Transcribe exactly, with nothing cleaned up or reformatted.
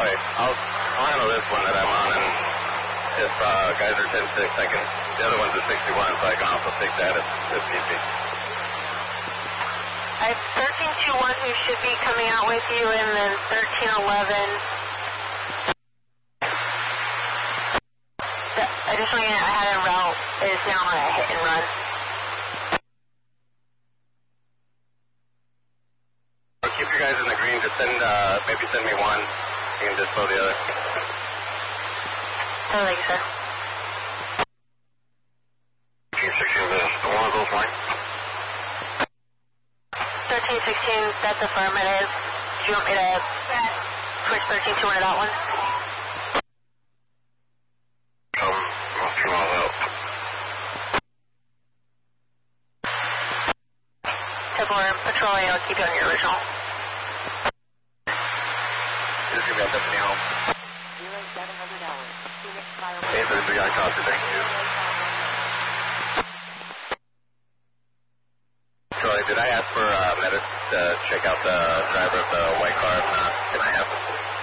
Alright, I'll, I'll handle this one that I'm on, and if uh, guys are ten six, I can, the other one's a sixty-one, so I can also take that if, if need be. I have thirteen two one who should be coming out with you, and then thirteen eleven. The additional unit I had en route is now on a hit and run. I'll keep you guys in the green. Just send, uh, maybe send me one. You can just slow the other. Thank you, sir. thirteen sixteen, the one of those lines. thirteen sixteen, that's affirmative. Do you want me to switch thirteen two one to that one? Um, I'll turn all out. Temple patrolling, I'll keep you on your original. Just give me a deputy home. seven hundred hours. eight thirty-three, I copy, thank you. Troy, did I ask for uh, medics to check out the driver of the white car? If not, can I have them?